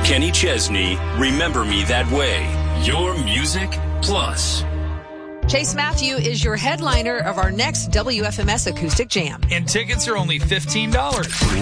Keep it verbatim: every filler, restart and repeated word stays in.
Kenny Chesney, Remember Me That Way. Your Music Plus. Chase Matthew is your headliner of our next W F M S Acoustic Jam. And tickets are only fifteen dollars.